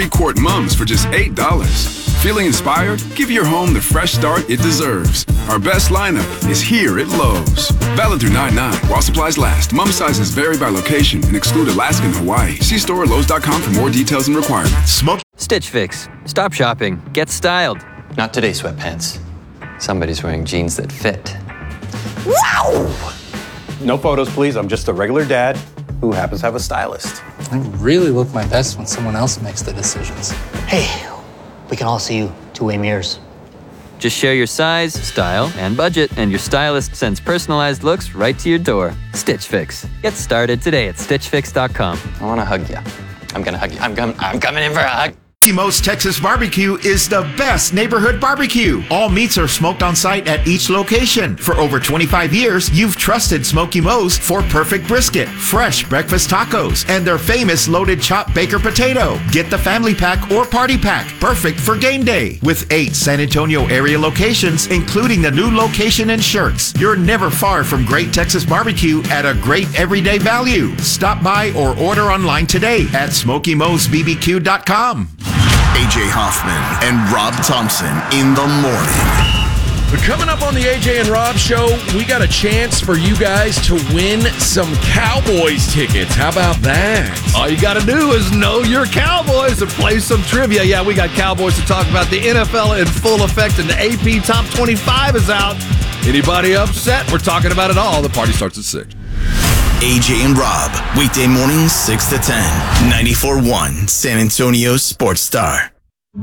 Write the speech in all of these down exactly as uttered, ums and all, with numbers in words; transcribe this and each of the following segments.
Quart mums for just eight dollars. Feeling inspired? Give your home the fresh start it deserves. Our best lineup is here at Lowe's. Valid through nine nine while supplies last. Mum sizes vary by location and exclude Alaska and Hawaii. See store at Lowe's dot com for more details and requirements. Smoke. Stitch Fix. Stop shopping. Get styled. Not today, sweatpants. Somebody's wearing jeans that fit. Wow! No photos, please. I'm just a regular dad who happens to have a stylist. I really look my best when someone else makes the decisions. Hey, we can all see you two-way mirrors. Just share your size, style, and budget, and your stylist sends personalized looks right to your door. Stitch Fix. Get started today at stitch fix dot com. I want to hug you. I'm going to hug you. I'm, com- I'm coming in for a hug. Mo's Texas Barbecue is the best neighborhood barbecue. All meats are smoked on site at each location. For over twenty-five years, you've trusted Smoky Mo's for perfect brisket, fresh breakfast tacos, and their famous loaded chopped baker potato. Get the family pack or party pack, perfect for game day. With eight San Antonio area locations, including the new location in Shirks, you're never far from great Texas barbecue at a great everyday value. Stop by or order online today at smoky mos b b q dot com. A J Hoffman and Rob Thompson in the morning. But coming up on the A J and Rob show, we got a chance for you guys to win some Cowboys tickets. How about that? All you got to do is know your Cowboys and play some trivia. Yeah, we got Cowboys to talk about. The N F L in full effect, and the A P Top twenty-five is out. Anybody upset? We're talking about it all. The party starts at six. A J and Rob, weekday mornings six to ten, ninety-four point one San Antonio Sports Star.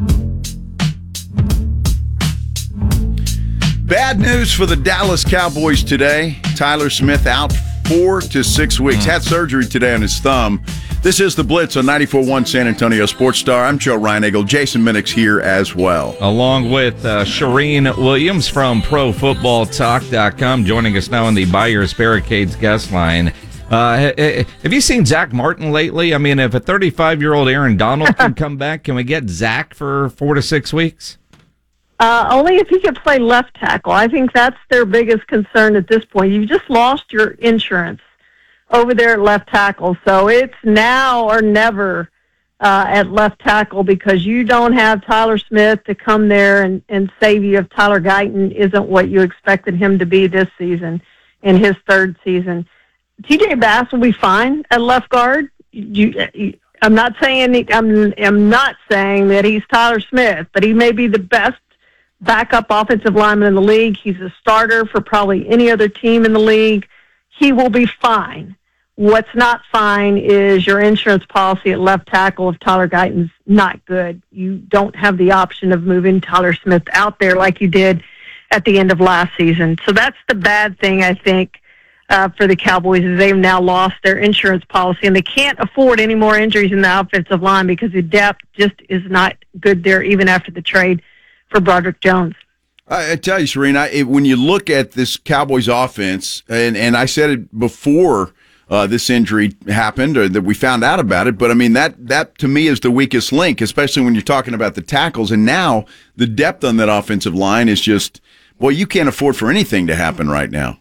Bad news for the Dallas Cowboys today. Tyler Smith out four to six weeks. Had surgery today on his thumb. This is The Blitz on ninety-four point one San Antonio Sports Star. I'm Joe Reinagle. Jason Minnick's here as well. Along with uh, Shireen Williams from pro football talk dot com, joining us now on the Buyers Barricades guest line. Uh, have you seen Zach Martin lately? I mean, if a thirty-five-year-old Aaron Donald can come back, can we get Zach for four to six weeks? Uh, only if he could play left tackle. I think that's their biggest concern at this point. You've just lost your insurance over there at left tackle, so it's now or never uh, at left tackle because you don't have Tyler Smith to come there and, and save you if Tyler Guyton isn't what you expected him to be this season in his third season. T J Bass will be fine at left guard. You, you, I'm not saying he, I'm I'm not saying that he's Tyler Smith, but he may be the best backup offensive lineman in the league. He's a starter for probably any other team in the league. He will be fine. What's not fine is your insurance policy at left tackle if Tyler Guyton's not good. You don't have the option of moving Tyler Smith out there like you did at the end of last season. So that's the bad thing, I think. Uh, for the Cowboys is they've now lost their insurance policy, and they can't afford any more injuries in the offensive line because the depth just is not good there, even after the trade for Broderick Jones. I, I tell you, Serena, it, when you look at this Cowboys offense, and, and I said it before uh, this injury happened, or that we found out about it, but I mean, that, that to me is the weakest link, especially when you're talking about the tackles, and now the depth on that offensive line is just, well, you can't afford for anything to happen right now.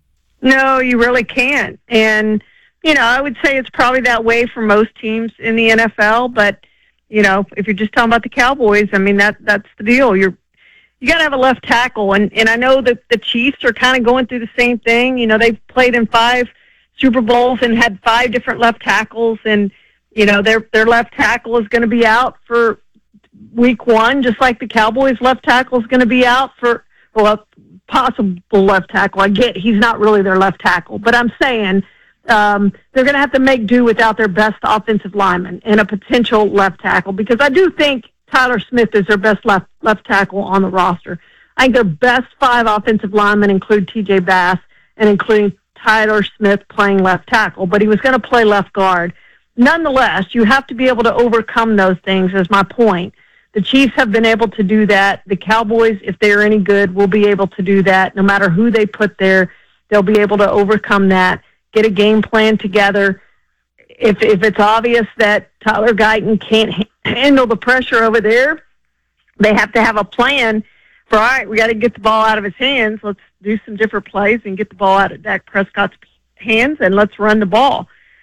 No, you really can't. And, you know, I would say it's probably that way for most teams in the N F L. But, you know, if you're just talking about the Cowboys, I mean, that that's the deal. You're you got to have a left tackle. And, and I know that the Chiefs are kind of going through the same thing. You know, they've played in five Super Bowls and had five different left tackles. And, you know, their their left tackle is going to be out for week one, just like the Cowboys' left tackle is going to be out for, well, possible left tackle. I get he's not really their left tackle, but I'm saying um, they're going to have to make do without their best offensive lineman and a potential left tackle, because I do think Tyler Smith is their best left left tackle on the roster. I think their best five offensive linemen include T J Bass and including Tyler Smith playing left tackle, but he was going to play left guard. Nonetheless, you have to be able to overcome those things, is my point. The Chiefs have been able to do that. The Cowboys, if they're any good, will be able to do that. No matter who they put there, they'll be able to overcome that, get a game plan together. If if it's obvious that Tyler Guyton can't ha- handle the pressure over there, they have to have a plan for, all right, we got to get the ball out of his hands. Let's do some different plays and get the ball out of Dak Prescott's hands, and let's run the ball.